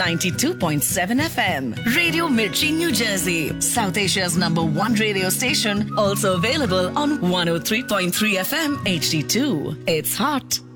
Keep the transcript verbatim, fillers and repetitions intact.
ninety-two point seven F M. Radio Mirchi, New Jersey. South Asia's number one radio station. Also available on one oh three point three F M H D two. It's hot.